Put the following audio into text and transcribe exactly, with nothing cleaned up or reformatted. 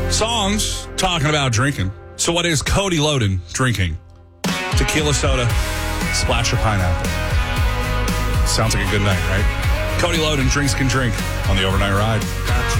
Songs talking about drinking. So what is Cody Loden drinking? Tequila soda, splash of pineapple. Sounds like a good night, right? Cody Loden, Drinks Can Drink on the Overnight Ride.